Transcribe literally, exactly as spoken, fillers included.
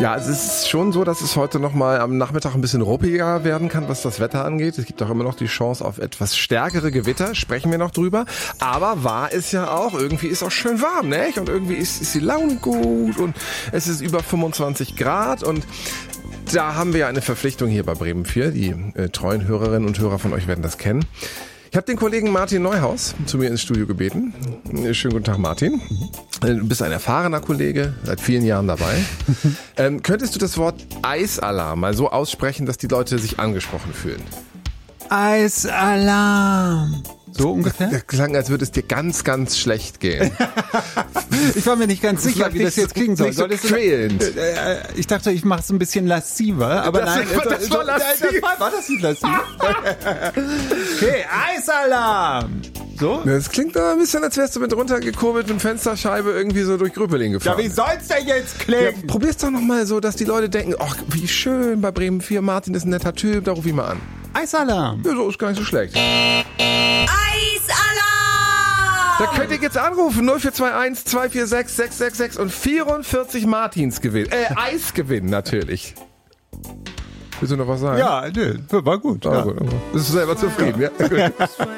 Ja, es ist schon so, dass es heute nochmal am Nachmittag ein bisschen ruppiger werden kann, was das Wetter angeht. Es gibt auch immer noch die Chance auf etwas stärkere Gewitter, sprechen wir noch drüber. Aber wahr ist ja auch, irgendwie ist auch schön warm, ne? Und irgendwie ist, ist die Laune gut und es ist über fünfundzwanzig Grad und da haben wir ja eine Verpflichtung hier bei Bremen vier. Die äh, treuen Hörerinnen und Hörer von euch werden das kennen. Ich habe den Kollegen Martin Neuhaus zu mir ins Studio gebeten. Schönen guten Tag, Martin. Du bist ein erfahrener Kollege, seit vielen Jahren dabei. ähm, könntest du das Wort Eisalarm mal so aussprechen, dass die Leute sich angesprochen fühlen? Eisalarm. So ungefähr? Das klang, als würde es dir ganz, ganz schlecht gehen. Ich war mir nicht ganz sicher, wie das jetzt klingen soll. Nicht so quälend. Äh, ich dachte, ich mache es ein bisschen lassiver, aber das nein. War, das war lassiv. War, war das nicht lassiv? Okay, Eisalarm. So? Das klingt aber ein bisschen, als wärst du mit runtergekurbeltem Fensterscheibe irgendwie so durch Grüppeling gefahren. Ja, wie soll's denn jetzt klingen? Ja, probier's doch nochmal so, dass die Leute denken, ach, wie schön bei Bremen vier, Martin ist ein netter Typ, da ruf ich mal an. Eisalarm. Ja, so ist gar nicht so schlecht. Eisalarm! Da könnt ihr jetzt anrufen, null vier zwei eins, zwei vier sechs, sechs sechs sechs und vierundvierzig Martins gewinnen. Äh, Eis gewinnen natürlich. Willst du noch was sagen? Ja, nö, war gut. War Ja. gut. Bist du selber zufrieden, ja? Ja. Gut.